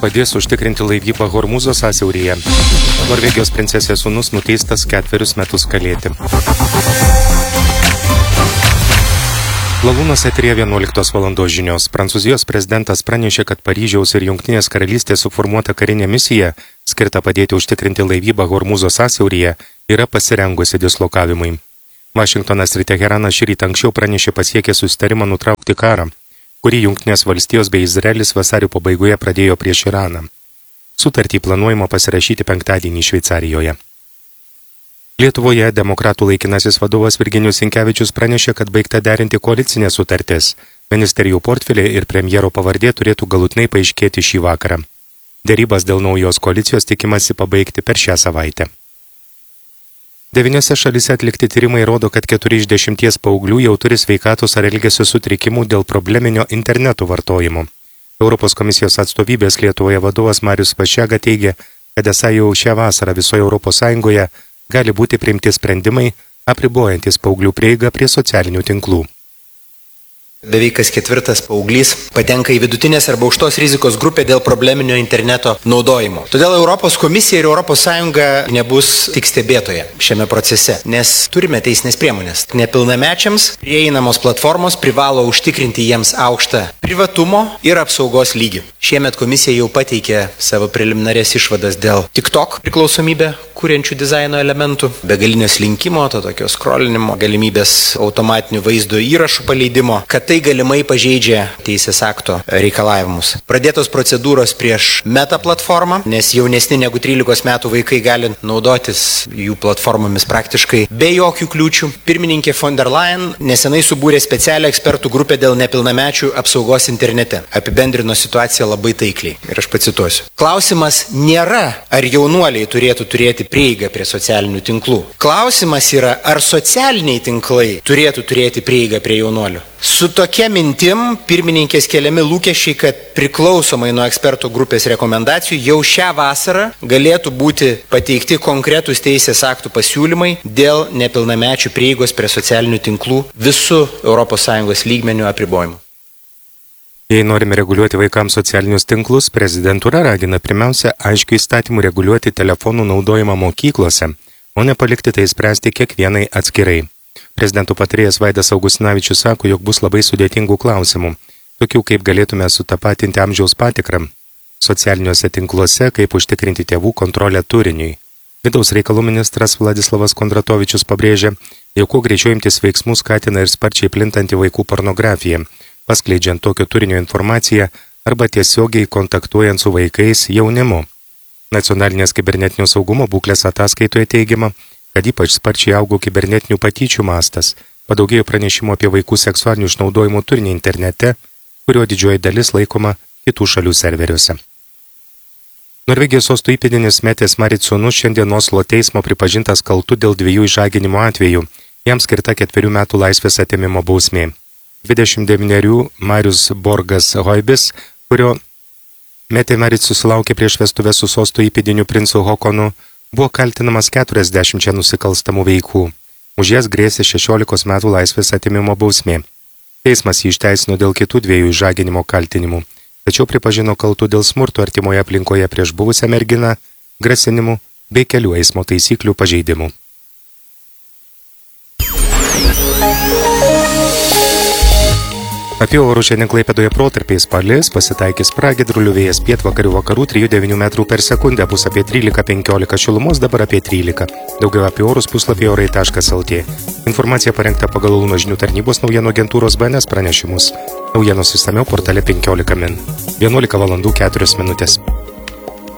padės užtikrinti laivybą Hormūzo sąsiauryje. Norvegijos princesės sūnus nuteistas 4 metus kalėti. Lalūnas eteryje 11 valandos žinios. Prancūzijos prezidentas pranešė, kad Paryžiaus ir Jungtinės karalystės suformuota karinė misija, skirta padėti užtikrinti laivybą Hormūzo sąsiauryje, yra pasirengusi dislokavimui. Vašingtonas ir Teheranas šį rytą anksčiau pranešė pasiekę susitarimą nutraukti karą, kurį Jungtinės valstijos bei Izraelis vasario pabaigoje pradėjo prieš Iraną. Sutartį planuojama pasirašyti penktadienį Šveicarijoje. Lietuvoje demokratų laikinasis vadovas Virginijus Sinkevičius pranešė, kad baigta derinti koalicinę sutartis. Ministerijų portfelė ir premjero pavardė turėtų galutinai paaiškėti šį vakarą. Derybas dėl naujos koalicijos tikimasi pabaigti per šią savaitę. 9 šalyse atlikti tyrimai rodo, kad 4 iš 10 paauglių jau turi sveikatos ar elgesio sutrikimų dėl probleminio interneto vartojimo. Europos komisijos atstovybės Lietuvoje vadovas Marius Vaščega teigia, kad esą jau šią vasarą visoje Europos Sąjungoje gali būti priimti sprendimai, apribojantis paauglių prieigą prie socialinių tinklų. Beveik kas 4 paauglys patenka į vidutinės arba aukštos rizikos grupę dėl probleminio interneto naudojimo. Todėl Europos komisija ir Europos Sąjunga nebus tik stebėtoja šiame procese, nes turime teisinės priemonės. Nepilnamečiams prieinamos platformos privalo užtikrinti jiems aukštą privatumo ir apsaugos lygį. Šiemet komisija jau pateikė savo preliminarės išvadas dėl TikTok priklausomybę kuriančių dizaino elementų, begalinės linkimo, to tokio scrollinimo, galimybės automatinių vaizdo įrašų paleidimo, kad tai galimai pažeidžia teisės akto reikalavimus. Pradėtos procedūros prieš Meta platformą, nes jaunesni negu 13 metų vaikai gali naudotis jų platformomis praktiškai be jokių kliūčių. Pirmininkė von der Leyen nesenai subūrė specialią ekspertų grupę dėl nepilnamečių apsaugos internete. Apibendrino situaciją labai taikliai. Ir aš pacituosiu. Klausimas nėra, ar jaunuoliai turėtų turėti prieigą prie socialinių tinklų. Klausimas yra, ar socialiniai tinklai turėtų turėti prieigą prie jaunuolių. Su tokia mintim pirmininkės keliami lūkesčiai, kad priklausomai nuo ekspertų grupės rekomendacijų jau šią vasarą galėtų būti pateikti konkretūs teisės aktų pasiūlymai dėl nepilnamečių prieigos prie socialinių tinklų visų ES lygmenių apribojimų. Jei norime reguliuoti vaikams socialinius tinklus, prezidentūra ragina pirmiausia aiškiai įstatymų reguliuoti telefonų naudojimą mokyklose, o ne palikti tai spręsti kiekvienai atskirai. Prezidento patarėjas Vaidas Augustinavičius sako, jog bus labai sudėtingų klausimų, tokių kaip galėtume sutapatinti amžiaus patikrą socialiniuose tinkluose, kaip užtikrinti tėvų kontrolę turiniui. Vidaus reikalų ministras Vladislavas Kondratovičius pabrėžė, jog kuo greičiau imtis veiksmų skatina ir sparčiai plintanti vaikų pornografiją, paskleidžiant tokio turinio informaciją arba tiesiogiai kontaktuojant su vaikais jaunimu. Nacionalinės kibernetinio saugumo būklės ataskaitoje teigiama, kad ypač sparčiai augo kibernetinių patyčių mastas, padaugėjo pranešimų apie vaikų seksualinių išnaudojimų turinį internete, kurio didžioji dalis laikoma kitų šalių serveriuose. Norvegijos sostų įpėdinis Metės Marit sūnus šiandien Oslo teismo pripažintas kaltu dėl 2 išžaginimo atvejų, jam skirta 4 metų laisvės atėmimo bausmė. 29 Marius Borgas Hoibis, kurio Metė Marit susilaukė prieš vestuvę su sostų įpėdiniu princu Hokonu, buvo kaltinamas 40 nusikalstamų veikų. Už jas grėsė 16 metų laisvės atėmimo bausmė. Teismas jį išteisino dėl kitų 2 išžaginimo kaltinimų, tačiau pripažino kaltu dėl smurto artimoje aplinkoje prieš buvusią merginą, grasinimų bei kelių eismo taisyklių pažeidimų. Apie orų šiandien Klaipėdoje protarpiais palis, pasitaikys pragiedrulių, vėjas pietvakarių vakarų 3–9 metrų per sekundę, bus apie 13–15 šilumos, dabar apie 13. Daugiau apie orus puslapyje orai.lt. Informacija parengta pagal Launo žinių tarnybos naujienų agentūros BNS pranešimus. Naujienos išsamiau portale 15 min. 11 valandų 4 minutės.